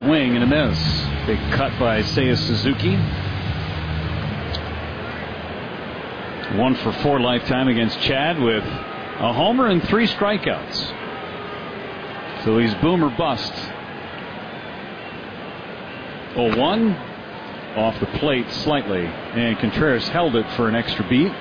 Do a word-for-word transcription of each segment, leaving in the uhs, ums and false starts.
swing and a miss. Big cut by Seiya Suzuki. One for four lifetime against Chad with a homer and three strikeouts. So he's boom or bust. oh one off the plate slightly, and Contreras held it for an extra beat.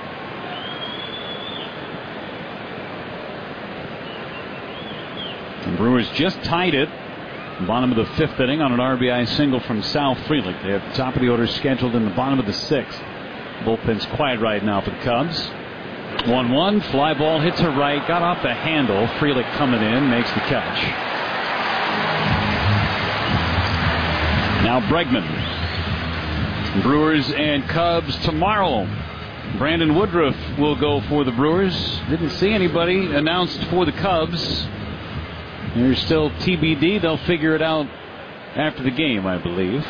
The Brewers just tied it. Bottom of the fifth inning on an R B I single from Sal Frelick. They have the top of the order scheduled in the bottom of the sixth. Bullpen's quiet right now for the Cubs. one one, fly ball hit to right, got off the handle. Frelick coming in, makes the catch. Now Bregman. Brewers and Cubs tomorrow. Brandon Woodruff will go for the Brewers. Didn't see anybody announced for the Cubs. There's still T B D. They'll figure it out after the game, I believe.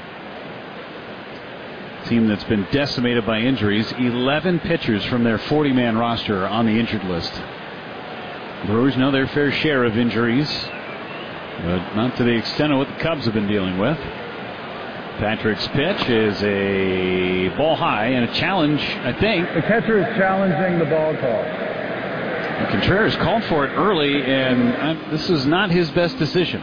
Team that's been decimated by injuries. eleven pitchers from their forty-man roster are on the injured list. Brewers know their fair share of injuries, but not to the extent of what the Cubs have been dealing with. Patrick's pitch is a ball high and a challenge, I think. The catcher is challenging the ball call. Contreras called for it early, and uh, this is not his best decision.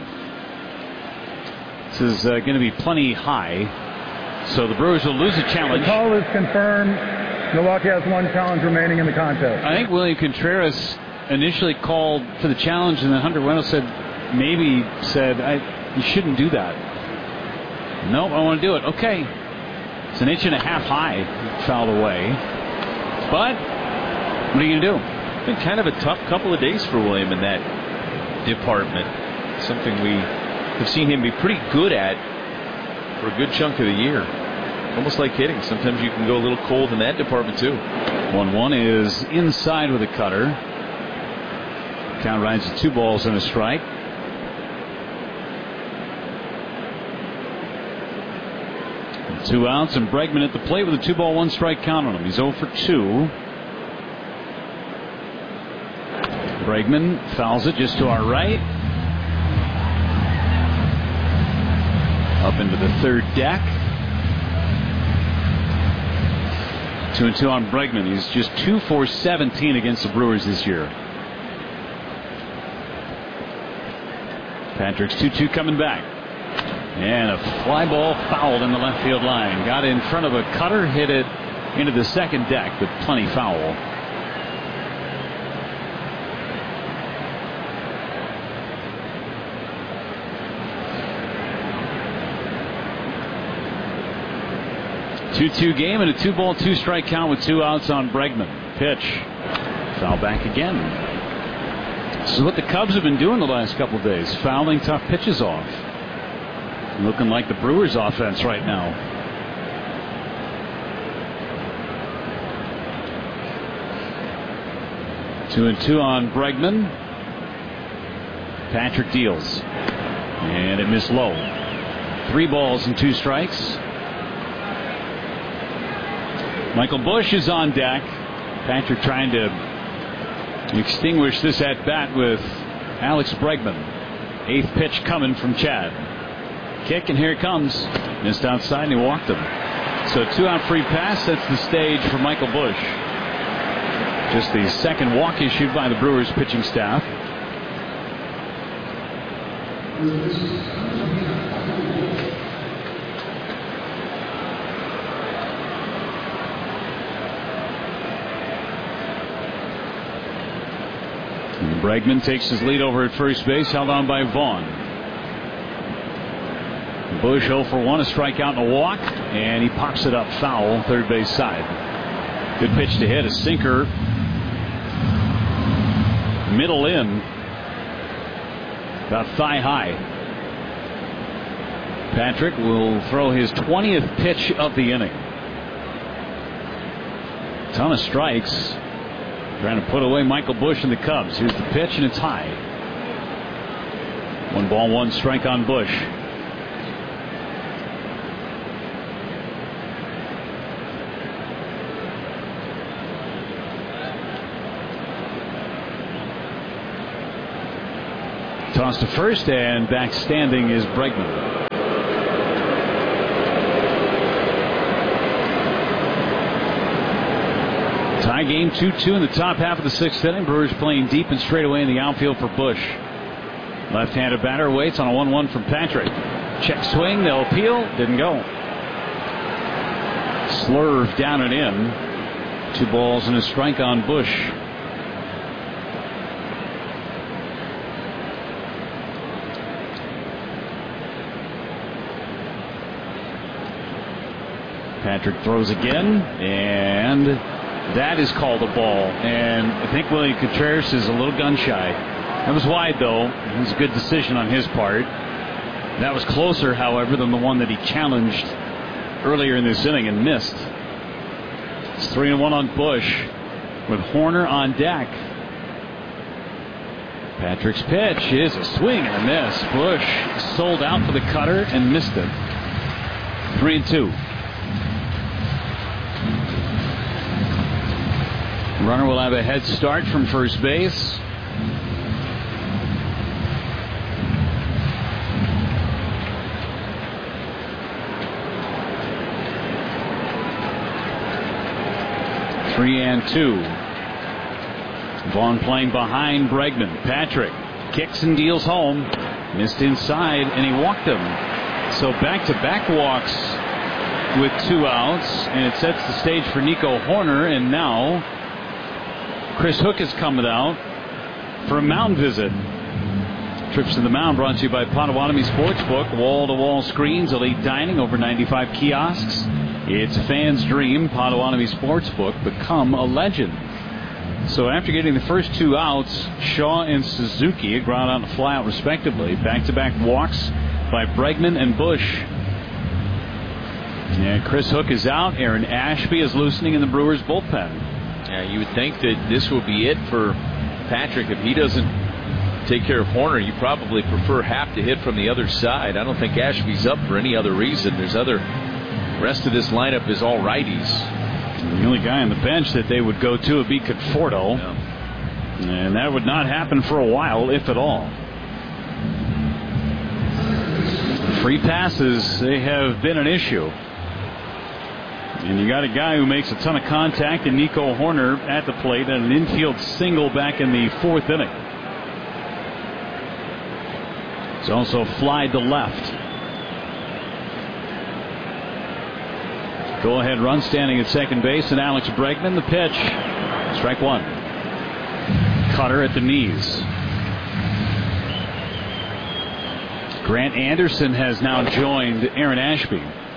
This is uh, going to be plenty high, so the Brewers will lose a challenge. The call is confirmed. Milwaukee has one challenge remaining in the contest. I think William Contreras initially called for the challenge, and then Hunter Wendell said, maybe said, I, you shouldn't do that. No, nope, I want to do it. Okay. It's an inch and a half high, fouled away. But what are you going to do? It's been kind of a tough couple of days for William in that department. Something we have seen him be pretty good at for a good chunk of the year. Almost like hitting. Sometimes you can go a little cold in that department too. one one is inside with a cutter. Count rides to two balls and a strike. Two outs, and Bregman at the plate with a two ball, one strike count on him. He's oh for two. Bregman fouls it just to our right. Up into the third deck. Two and two on Bregman. He's just two for seventeen against the Brewers this year. Patrick's two two coming back. And a fly ball fouled in the left field line. Got in front of a cutter, hit it into the second deck, but plenty foul. two two game and a two ball, two strike count with two outs on Bregman. Pitch. Foul back again. This is what the Cubs have been doing the last couple of days. Fouling tough pitches off. Looking like the Brewers offense right now. Two and two on Bregman. Patrick deals. And it missed low. Three balls and two strikes. Michael Busch is on deck. Patrick trying to extinguish this at bat with Alex Bregman. Eighth pitch coming from Chad. Kick, and here it comes. Missed outside, and he walked him. So two out free pass sets the stage for Michael Busch. Just the second walk issued by the Brewers pitching staff. And Bregman takes his lead over at first base, held on by Vaughn. Busch oh for one, a strikeout and a walk, and he pops it up foul, third base side. Good pitch to hit, a sinker, middle in, about thigh high. Patrick will throw his twentieth pitch of the inning. Ton of strikes, trying to put away Michael Busch and the Cubs. Here's the pitch, and it's high. One ball, one strike on Busch. Toss to first, and back standing is Bregman. Tie game two two in the top half of the sixth inning. Brewers playing deep and straight away in the outfield for Bush. Left-handed batter waits on a one one from Patrick. Check swing, they'll appeal. Didn't go. Slurve down and in. Two balls and a strike on Bush. Patrick throws again, and that is called a ball. And I think William Contreras is a little gun shy. That was wide, though. It was a good decision on his part. That was closer, however, than the one that he challenged earlier in this inning and missed. It's three and one on Bush with Hoerner on deck. Patrick's pitch is a swing and a miss. Bush sold out for the cutter and missed it. Three and two. Runner will have a head start from first base. Three and two. Vaughn playing behind Bregman. Patrick kicks and deals home. Missed inside, and he walked him. So back-to-back walks with two outs, and it sets the stage for Nico Hoerner, and now Chris Hook is coming out for a mound visit. Trips to the mound brought to you by Potawatomi Sportsbook. Wall-to-wall screens, elite dining, over ninety-five kiosks. It's a fan's dream. Potawatomi Sportsbook. Become a legend. So after getting the first two outs, Shaw and Suzuki, a ground out and fly out respectively. Back-to-back walks by Bregman and Bush. And Chris Hook is out. Aaron Ashby is loosening in the Brewers bullpen. Yeah, you would think that this will be it for Patrick. If he doesn't take care of Hoerner, you probably prefer Happ to hit from the other side. I don't think Ashby's up for any other reason. There's other. The rest of this lineup is all righties. The only guy on the bench that they would go to would be Conforto. Yeah. And that would not happen for a while, if at all. Free passes, they have been an issue. And you got a guy who makes a ton of contact in Nico Hoerner at the plate and an infield single back in the fourth inning. It's also flied to left. Go ahead run standing at second base, and Alex Bregman, the pitch. Strike one. Cutter at the knees. Grant Anderson has now joined Aaron Ashby.